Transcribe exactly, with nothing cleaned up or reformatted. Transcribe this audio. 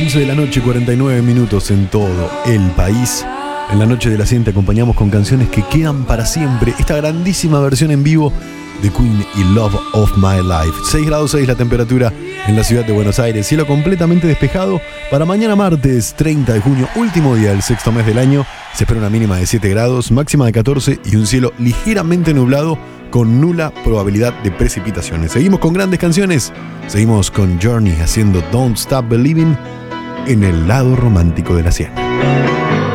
once de la noche, cuarenta y nueve minutos en todo el país. En la noche de la cien te acompañamos con canciones que quedan para siempre. Esta grandísima versión en vivo de Queen y Love of My Life. seis grados seis la temperatura en la ciudad de Buenos Aires. Cielo completamente despejado para mañana martes treinta de junio, último día del sexto mes del año. Se espera una mínima de siete grados, máxima de catorce y un cielo ligeramente nublado con nula probabilidad de precipitaciones. Seguimos con grandes canciones. Seguimos con Journey haciendo Don't Stop Believing en el lado romántico de la cien.